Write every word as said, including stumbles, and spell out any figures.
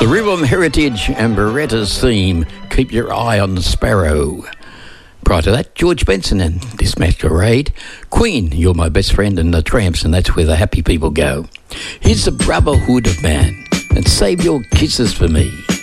Rhythm Heritage and Beretta's theme, Keep Your Eye on the Sparrow. Prior to that, George Benson and This Masquerade. Queen, You're My Best Friend, and The Tramps, and that's where the happy people go. Here's the Brotherhood of Man, and Save Your Kisses for Me.